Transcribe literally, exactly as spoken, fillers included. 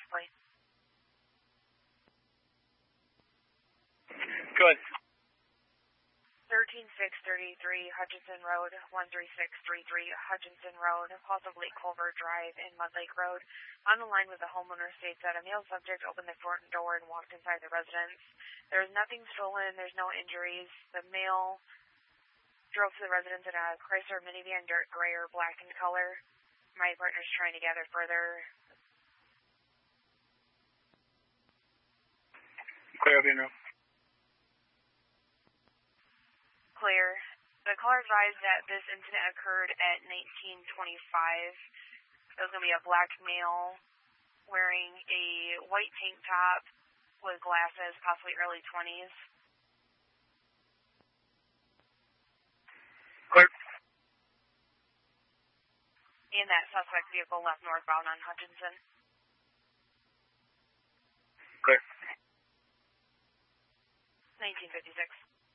plate. Good. thirteen six thirty-three Hutchinson Road, one three six three three Hutchinson Road, possibly Culver Drive and Mud Lake Road. On the line with the homeowner states that a male subject opened the front door and walked inside the residence. There was nothing stolen. There's no injuries. The male drove to the residence in a Chrysler minivan, dirt gray or black in color. My partner's trying to gather further. Clear, Venro. Clear. The caller advised that this incident occurred at nineteen twenty-five. It was going to be a black male wearing a white tank top with glasses, possibly early twenties. Clear. And that suspect vehicle left northbound on Hutchinson. Clear. nineteen fifty-six.